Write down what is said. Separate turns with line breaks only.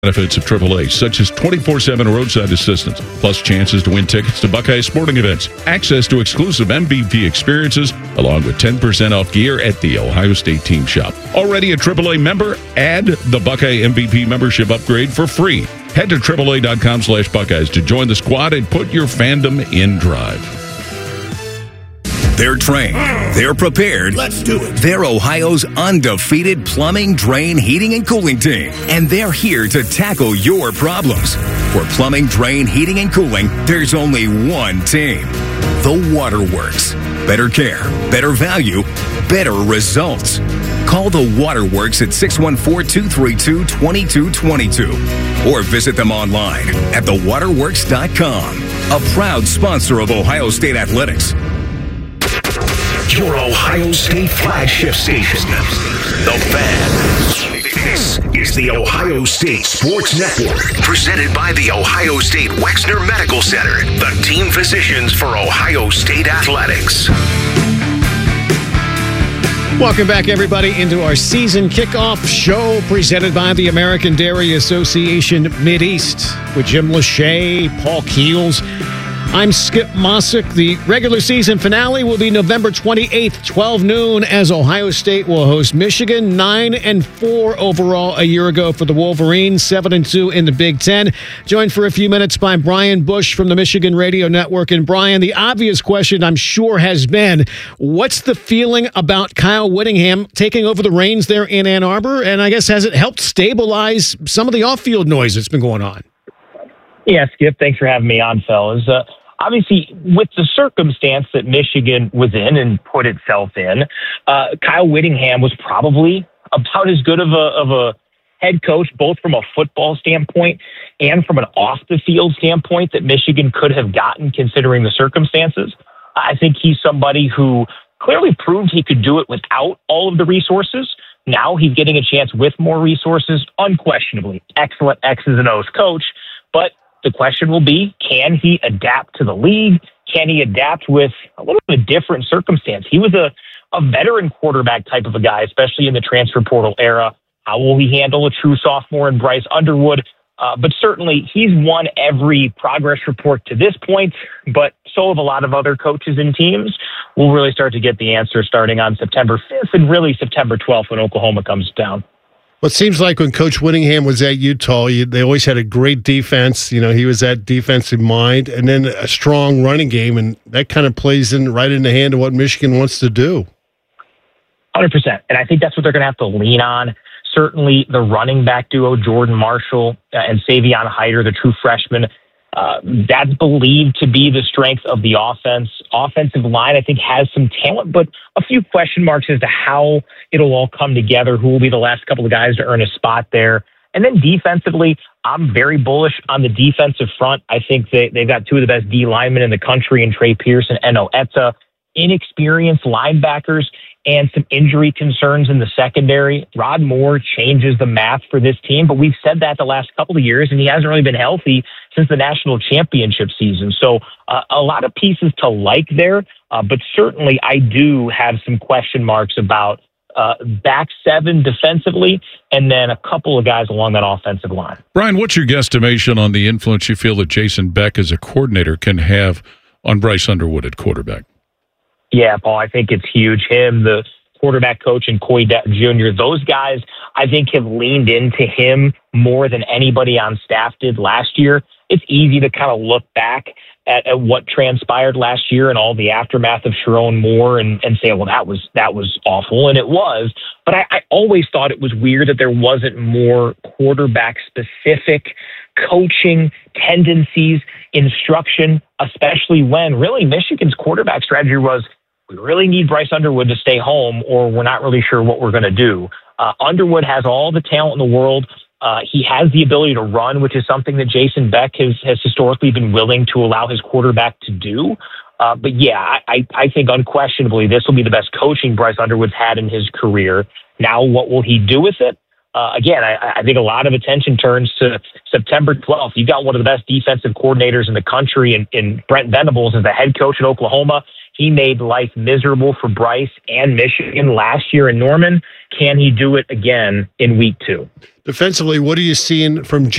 Benefits of AAA, such as 24/7 roadside assistance, plus chances to win tickets to Buckeye sporting events, access to exclusive MVP experiences, along with 10% off gear at the Ohio State Team Shop. Already a AAA member? Add the Buckeye MVP membership upgrade for free. Head to AAA.com/Buckeyes to join the squad and put your fandom in drive.
They're trained. They're prepared.
Let's do it.
They're Ohio's undefeated plumbing, drain, heating, and cooling team. And they're here to tackle your problems. For plumbing, drain, heating, and cooling, there's only one team. The Waterworks. Better care, better value, better results. Call the Waterworks at 614-232-2222 or visit them online at thewaterworks.com. A proud sponsor of Ohio State Athletics.
Your Ohio State flagship station, The Fan. This is the Ohio State Sports Network, presented by the Ohio State Wexner Medical Center, the team physicians for Ohio State Athletics.
Welcome back, everybody, into our season kickoff show presented by the American Dairy Association Mideast with Jim Lachey, Paul Keels. I'm Skip Mossick. The regular season finale will be November 28th, 12 noon, as Ohio State will host Michigan. 9-4 overall a year ago for the Wolverines, 7-2 in the Big Ten. Joined for a few minutes by Brian Bush from the Michigan Radio Network. And Brian, the obvious question I'm sure has been, what's the feeling about Kyle Whittingham taking over the reins there in Ann Arbor? And I guess, has it helped stabilize some of the off-field noise that's been going on?
Yeah, Skip, thanks for having me on, fellas. Obviously, with the circumstance that Michigan was in and put itself in, Kyle Whittingham was probably about as good of a head coach, both from a football standpoint and from an off-the-field standpoint, that Michigan could have gotten considering the circumstances. I think he's somebody who clearly proved he could do it without all of the resources. Now he's getting a chance with more resources, unquestionably. Excellent X's and O's coach, but the question will be, can he adapt to the league? Can he adapt with a little bit of different circumstance? He was a veteran quarterback type of a guy, especially in the transfer portal era. How will he handle a true sophomore in Bryce Underwood? But certainly he's won every progress report to this point, but so have a lot of other coaches and teams. We'll really start to get the answer starting on September 5th and really September 12th when Oklahoma comes down.
Well, it seems like when Coach Whittingham was at Utah, they always had a great defense. You know, he was that defensive mind, and then a strong running game, and that kind of plays in right in the hand of what Michigan wants to do.
100%. And I think that's what they're going to have to lean on. Certainly the running back duo, Jordan Marshall and Savion Hyder, the true freshman, that's believed to be the strength of the offense. Offensive line, I think, has some talent, but a few question marks as to how it'll all come together, who will be the last couple of guys to earn a spot there. And then defensively, I'm very bullish on the defensive front. I think they've got two of the best D linemen in the country in Trey Pierce and Eno Etta, inexperienced linebackers, and some injury concerns in the secondary. Rod Moore changes the math for this team, but we've said that the last couple of years, and he hasn't really been healthy since the national championship season. So a lot of pieces to like there, but certainly I do have some question marks about back seven defensively, and then a couple of guys along that offensive line.
Brian, what's your guesstimation on the influence you feel that Jason Beck as a coordinator can have on Bryce Underwood at quarterback?
Yeah, Paul, I think it's huge. Him, the quarterback coach, and Coy Jr., those guys, I think, have leaned into him more than anybody on staff did last year. It's easy to kind of look back at what transpired last year and all the aftermath of Sharon Moore and say, well, that was awful, and it was. But I always thought it was weird that there wasn't more quarterback-specific coaching tendencies, instruction, especially when really Michigan's quarterback strategy was, we really need Bryce Underwood to stay home, or we're not really sure what we're going to do. Underwood has all the talent in the world. He has the ability to run, which is something that Jason Beck has historically been willing to allow his quarterback to do. But yeah, I think unquestionably this will be the best coaching Bryce Underwood's had in his career. Now, what will he do with it? Again, I think a lot of attention turns to September 12th. You've got one of the best defensive coordinators in the country in Brent Venables as the head coach at Oklahoma. He made life miserable for Bryce and Michigan last year in Norman. Can he do it again in week 2?
Defensively, what are you seeing from